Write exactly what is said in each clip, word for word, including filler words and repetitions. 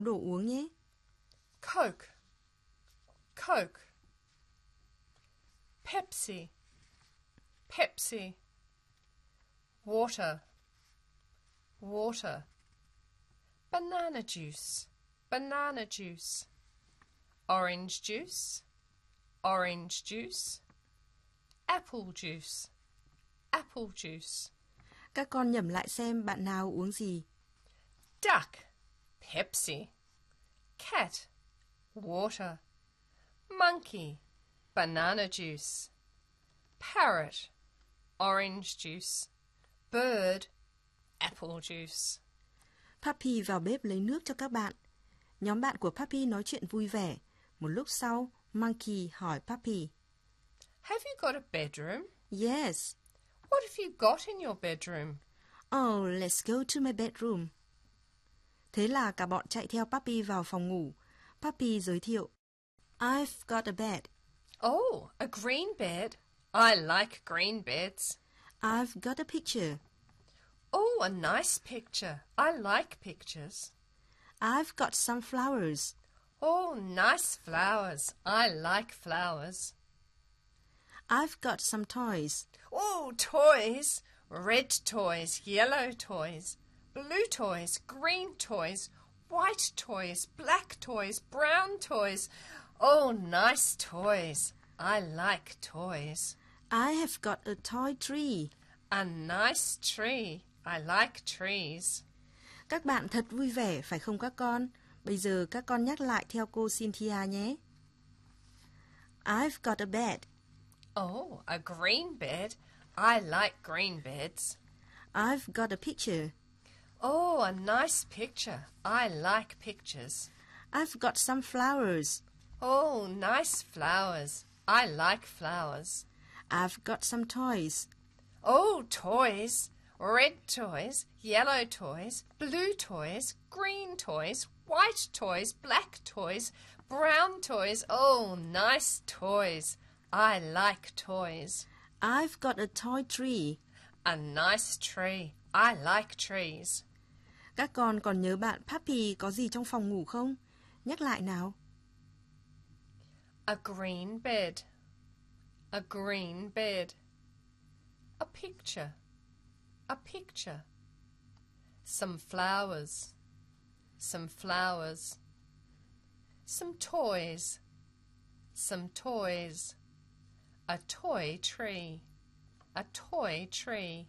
đồ uống nhé. Coke, Coke. Pepsi, Pepsi. Water, water. Banana juice, banana juice. Orange juice, orange juice. Apple juice, apple juice. Các con nhẩm lại xem bạn nào uống gì. Duck, Pepsi. Cat, water. Monkey, banana juice. Parrot, orange juice. Bird, apple juice. Puppy vào bếp lấy nước cho các bạn. Nhóm bạn của Puppy nói chuyện vui vẻ. Một lúc sau, Monkey hỏi Puppy. Have you got a bedroom? Yes. What have you got in your bedroom? Oh, let's go to my bedroom. Thế là cả bọn chạy theo Puppy vào phòng ngủ. Puppy giới thiệu. I've got a bed. Oh, a green bed. I like green beds. I've got a picture. Oh, a nice picture. I like pictures. I've got some flowers. Oh, nice flowers. I like flowers. I've got some toys. Oh, toys. Red toys, yellow toys, blue toys, green toys, white toys, black toys, brown toys. Oh, nice toys. I like toys. I have got a toy tree. A nice tree. I like trees. Các bạn thật vui vẻ phải không các con? Bây giờ các con nhắc lại theo cô Cynthia nhé. I've got a bed. Oh, a green bed. I like green beds. I've got a picture. Oh, a nice picture. I like pictures. I've got some flowers. Oh, nice flowers. I like flowers. I've got some toys. Oh, toys. Red toys, yellow toys, blue toys, green toys, white toys, black toys, brown toys. Oh, nice toys. I like toys. I've got a toy tree. A nice tree. I like trees. Các con còn nhớ bạn Puppy có gì trong phòng ngủ không? Nhắc lại nào. A green bed. A green bed. A picture. A picture. Some flowers. Some flowers. Some toys. Some toys. A toy tree. A toy tree.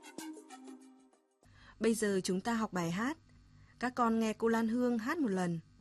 Bây giờ chúng ta học bài hát. Các con nghe cô Lan Hương hát một lần.